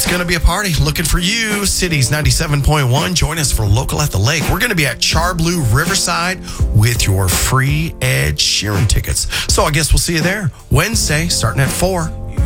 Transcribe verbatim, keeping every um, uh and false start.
It's going to be a party. Looking for you. Cities ninety-seven point one. Join us for Local at the Lake. We're going to be at Char Blue Riverside with your free Ed Sheeran tickets. So I guess we'll see you there Wednesday starting at four.